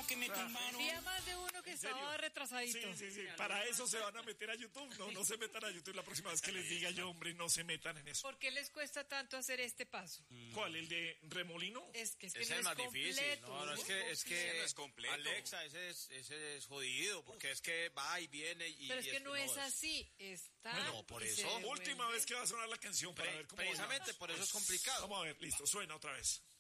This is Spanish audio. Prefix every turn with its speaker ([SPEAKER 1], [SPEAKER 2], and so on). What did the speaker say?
[SPEAKER 1] como que me tumbaron.
[SPEAKER 2] Había más de uno que estaba retrasadito.
[SPEAKER 3] Sí. Para eso se van a meter a YouTube. No se metan a YouTube la próxima vez que les diga yo, hombre, no se metan en eso.
[SPEAKER 2] ¿Por qué les cuesta tanto hacer este paso?
[SPEAKER 3] ¿Cuál? ¿El de remolino?
[SPEAKER 2] Es que
[SPEAKER 4] Es
[SPEAKER 2] no
[SPEAKER 4] el
[SPEAKER 2] es
[SPEAKER 4] más
[SPEAKER 2] completo.
[SPEAKER 4] difícil. No, es que
[SPEAKER 1] Ese no es completo.
[SPEAKER 4] Alexa, ese es jodido, porque es que va y viene y...
[SPEAKER 2] Pero es que no es así. Está.
[SPEAKER 4] Bueno, por
[SPEAKER 2] y se
[SPEAKER 4] eso.
[SPEAKER 2] devuelve.
[SPEAKER 3] Última vez que va a sonar la canción para ver cómo
[SPEAKER 4] Precisamente
[SPEAKER 3] bailamos.
[SPEAKER 4] por eso es complicado.
[SPEAKER 3] Vamos a ver, listo, suena otra vez.